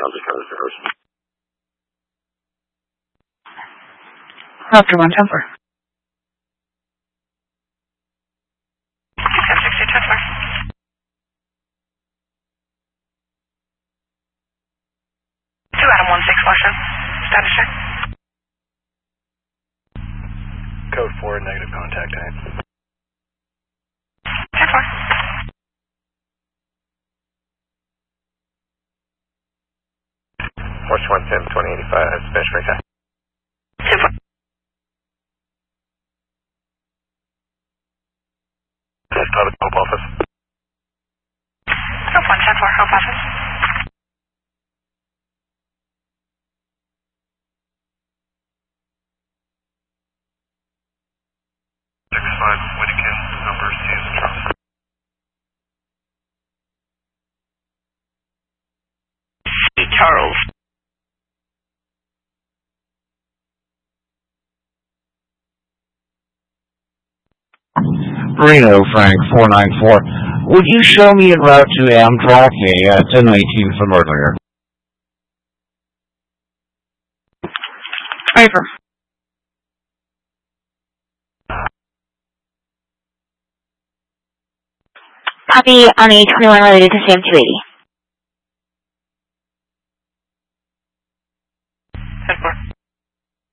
I'll just cover the first. After 110 2 Adam 16 Washington. Status check. Code 4, negative contact time. 10-4. Force 110, 2085, Spanish America. 2-4. Hope office. Hope 110-4, Hope office. Whittakin, number 2. Charles. Reno, Frank, 494. Would you show me en route to Amtrak, 1019 from earlier? Over. Copy on A21 related to Sam 280.